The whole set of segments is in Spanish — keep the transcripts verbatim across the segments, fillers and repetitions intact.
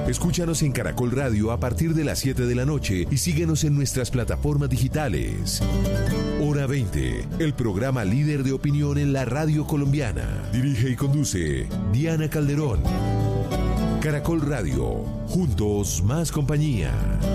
Escúchanos en Caracol Radio a partir de las siete de la noche y síguenos en nuestras plataformas digitales. Hora veinte, el programa líder de opinión en la radio colombiana. Dirige y conduce Diana Calderón. Caracol Radio, juntos más compañía.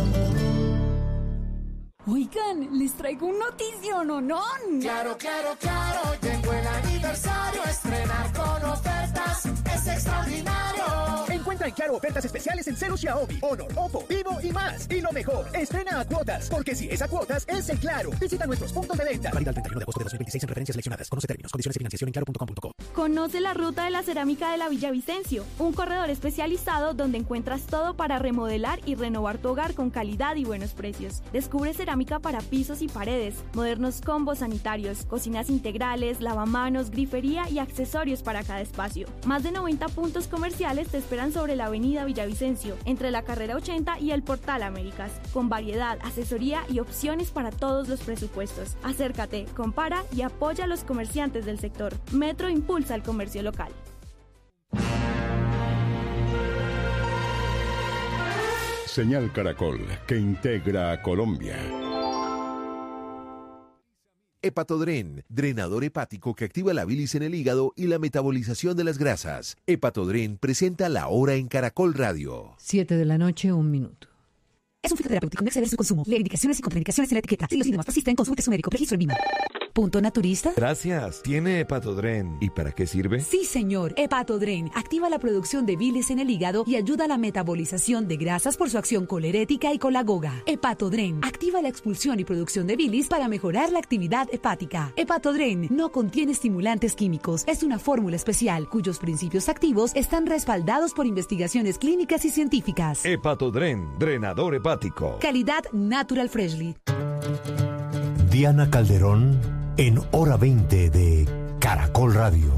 Oigan, les traigo un notición, ¿no? no? Claro, claro, claro, llegó el aniversario, estrenar con ofertas es extraordinario. Encuentra en Claro ofertas especiales en Celu, Xiaomi, Honor, Oppo, Vivo y más. Y lo mejor, estrena a cuotas, porque si es a cuotas, es en Claro. Visita nuestros puntos de venta. Válida el treinta y uno de agosto de dos mil veintiséis en referencias seleccionadas. Conoce términos, condiciones y financiación en claro punto com punto co. Conoce la ruta de la cerámica de la Villavicencio, un corredor especializado donde encuentras todo para remodelar y renovar tu hogar con calidad y buenos precios. Descubre cerámica para pisos y paredes, modernos combos sanitarios, cocinas integrales, lavamanos, grifería y accesorios para cada espacio. Más de noventa puntos comerciales te esperan sobre la avenida Villavicencio, entre la carrera ochenta y el Portal Américas, con variedad, asesoría y opciones para todos los presupuestos. Acércate, compara y apoya a los comerciantes del sector. Metro impulsa el comercio local. Señal Caracol, que integra a Colombia. Hepatodren, drenador hepático que activa la bilis en el hígado y la metabolización de las grasas. Hepatodren presenta La Hora en Caracol Radio. Siete de la noche, un minuto. Es un fitoterapéutico, no exceder su consumo. Lee indicaciones y contraindicaciones en la etiqueta. Si los síntomas persisten, consulte a su médico. Registro en Vima. Punto naturista. Gracias. ¿Tiene Hepatodren? ¿Y para qué sirve? Sí, señor. Hepatodren activa la producción de bilis en el hígado y ayuda a la metabolización de grasas por su acción colerética y colagoga. Hepatodren activa la expulsión y producción de bilis para mejorar la actividad hepática. Hepatodren no contiene estimulantes químicos. Es una fórmula especial cuyos principios activos están respaldados por investigaciones clínicas y científicas. Hepatodren, drenador hepático. Calidad Natural Freshly. Diana Calderón en Hora veinte de Caracol Radio.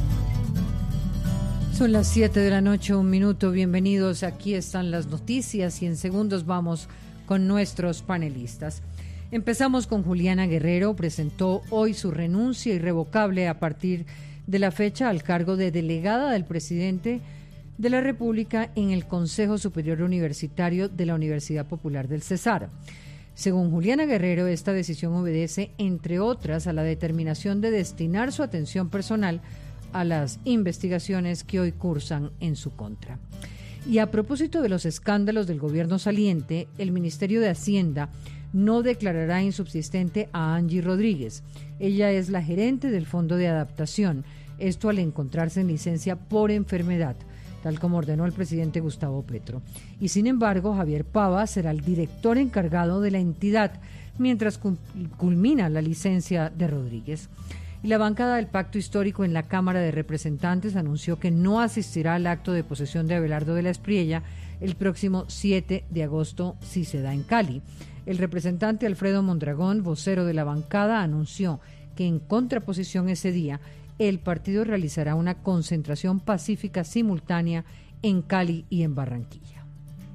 Son las siete de la noche, un minuto. Bienvenidos. Aquí están las noticias y en segundos vamos con nuestros panelistas. Empezamos con Juliana Guerrero. Presentó hoy su renuncia irrevocable a partir de la fecha al cargo de delegada del presidente de la República en el Consejo Superior Universitario de la Universidad Popular del Cesar. Según Juliana Guerrero, esta decisión obedece, entre otras, a la determinación de destinar su atención personal a las investigaciones que hoy cursan en su contra. Y a propósito de los escándalos del gobierno saliente, el Ministerio de Hacienda no declarará insubsistente a Angie Rodríguez. Ella es la gerente del Fondo de Adaptación, esto al encontrarse en licencia por enfermedad, tal como ordenó el presidente Gustavo Petro. Y sin embargo, Javier Pava será el director encargado de la entidad mientras culmina la licencia de Rodríguez. Y la bancada del Pacto Histórico en la Cámara de Representantes anunció que no asistirá al acto de posesión de Abelardo de la Espriella el próximo siete de agosto si se da en Cali. El representante Alfredo Mondragón, vocero de la bancada, anunció que en contraposición ese día el partido realizará una concentración pacífica simultánea en Cali y en Barranquilla.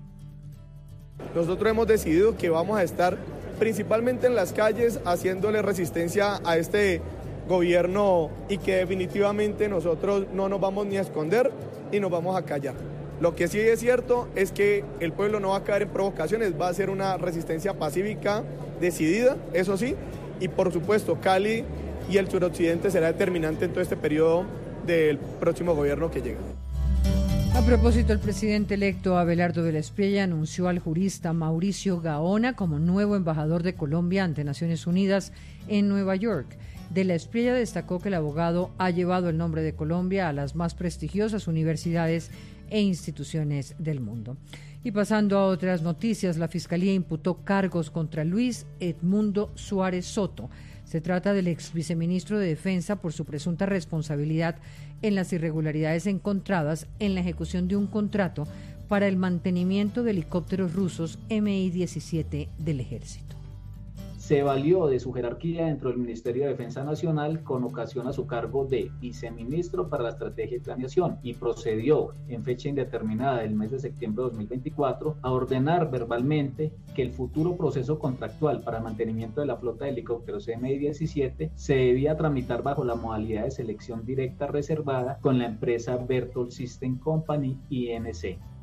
Nosotros hemos decidido que vamos a estar principalmente en las calles haciéndole resistencia a este gobierno y que definitivamente nosotros no nos vamos ni a esconder ni nos vamos a callar. Lo que sí es cierto es que el pueblo no va a caer en provocaciones, va a ser una resistencia pacífica, decidida, eso sí, y por supuesto Cali y el suroccidente será determinante en todo este periodo del próximo gobierno que llega. A propósito, el presidente electo Abelardo de la Espriella anunció al jurista Mauricio Gaona como nuevo embajador de Colombia ante Naciones Unidas en Nueva York. De la Espriella destacó que el abogado ha llevado el nombre de Colombia a las más prestigiosas universidades e instituciones del mundo. Y pasando a otras noticias, la Fiscalía imputó cargos contra Luis Edmundo Suárez Soto. Se trata del ex viceministro de Defensa por su presunta responsabilidad en las irregularidades encontradas en la ejecución de un contrato para el mantenimiento de helicópteros rusos M I diecisiete del Ejército. Se valió de su jerarquía dentro del Ministerio de Defensa Nacional con ocasión a su cargo de viceministro para la Estrategia y Planeación y procedió en fecha indeterminada del mes de septiembre de dos mil veinticuatro a ordenar verbalmente que el futuro proceso contractual para mantenimiento de la flota de helicópteros M I diecisiete se debía tramitar bajo la modalidad de selección directa reservada con la empresa Berthold System Company I N C.